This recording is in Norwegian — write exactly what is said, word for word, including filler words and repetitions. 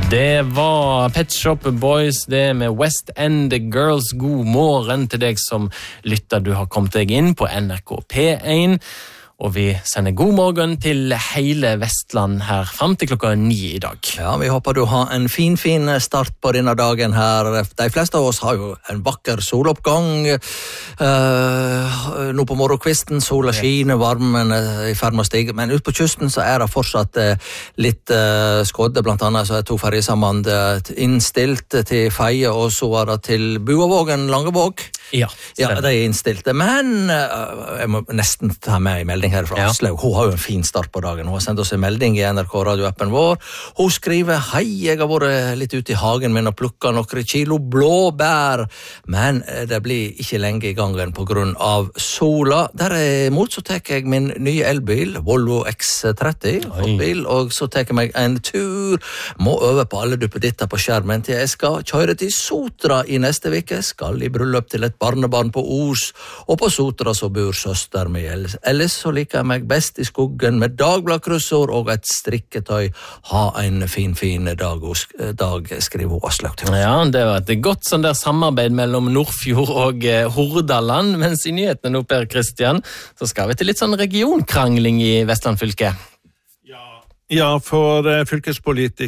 Det var Pet Shop Boys, det med West End Girls. God morgen til deg som lytter. Du har kommet deg inn på N R K P én, og vi sender god morgen til hele Vestland her frem til klokka ni i dag. Ja, vi håper du har en fin, fin start på denne dagen her. De fleste av oss har jo en vakker soloppgang. Uh, nå på morgenkvisten, sola skiner, varmen er i ferd med å stige, men ut på kysten så er det fortsatt uh, litt uh, skodde, blant annet så er to ferjesamband uh, innstilt til Feie, og så var det til Buavågen, Langevåg. Ja, ja, de er innstilte, men uh, jeg må nesten ta med en melding her fra ja. Aslaug. Hun har jo en fin start på dagen. Hun har sendt oss en melding i N R K radioappen vår. Hun skriver: hei, jeg har vært litt ute i hagen min og plukket noen kilo blåbær, men det blir ikke lenge i gangen på grunn av sola. Derimot så tar jeg min nye elbil, Volvo X tretti, bil, og så tar jeg meg en tur. Må øve på alle duppeditter på skjermen til jeg skal kjøre til Sotra i neste veke. Skal i bryllup til et barnebarn på Os, og på Sotra så bor søster mi. Ellers så liker jeg meg best i skuggen med dagbladkryssord og et strikketøy. Ha en fin, fin dag, dag skriver Aslaug til oss. Ja, det var et godt sånn der samarbeid mellom Nordfjord og eh, Hordaland, mens i nyhetene nå, Per Kristian, så skal vi til litt sånn regionkrangling i Vestland fylke. Ja, ja for eh, fylkespolitikere